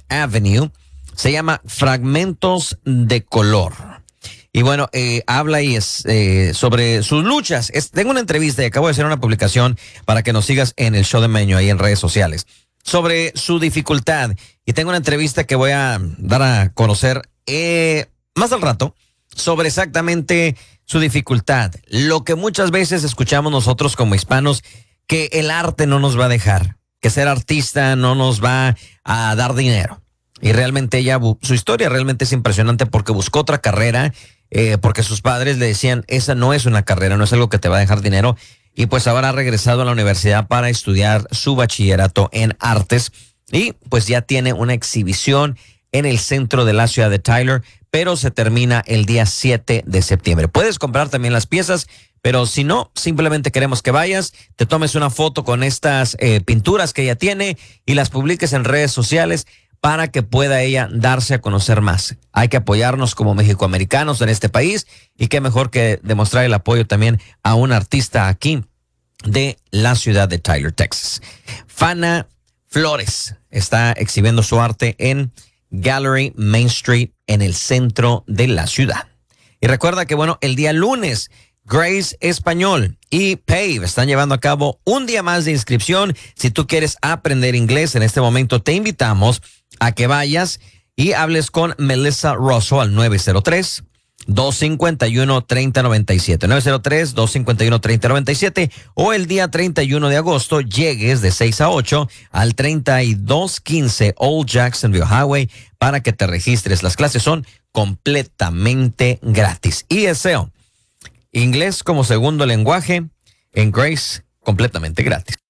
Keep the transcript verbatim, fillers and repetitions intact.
Avenue. Se llama Fragmentos de Color. Y bueno, eh, habla y es eh, sobre sus luchas. Es, tengo una entrevista y acabo de hacer una publicación para que nos sigas en el show de Meño ahí en redes sociales. Sobre su dificultad. Y tengo una entrevista que voy a dar a conocer eh, más al rato sobre exactamente su dificultad. Lo que muchas veces escuchamos nosotros como hispanos, que el arte no nos va a dejar, que ser artista no nos va a dar dinero. Y realmente ella, su historia realmente es impresionante porque buscó otra carrera, eh, porque sus padres le decían, esa no es una carrera, no es algo que te va a dejar dinero. Y pues ahora ha regresado a la universidad para estudiar su bachillerato en artes. Y pues ya tiene una exhibición en el centro de la ciudad de Tyler, pero se termina el día siete de septiembre. Puedes comprar también las piezas, pero si no, simplemente queremos que vayas, te tomes una foto con estas eh, pinturas que ella tiene y las publiques en redes sociales para que pueda ella darse a conocer más. Hay que apoyarnos como mexicoamericanos en este país y qué mejor que demostrar el apoyo también a un artista aquí de la ciudad de Tyler, Texas. Fana Flores está exhibiendo su arte en Gallery Main Street en el centro de la ciudad. Y recuerda que, bueno, el día lunes, Grace Español y Pave están llevando a cabo un día más de inscripción. Si tú quieres aprender inglés en este momento, te invitamos a que vayas y hables con Melissa Rosso al nueve cero tres, dos cinco uno, tres cero nueve siete. nueve cero tres, dos cinco uno, tres cero nueve siete. O el día treinta y uno de agosto llegues de seis a ocho al treinta y dos quince Old Jacksonville Highway para que te registres. Las clases son completamente gratis. Y E S E O, inglés como segundo lenguaje en Grace, completamente gratis.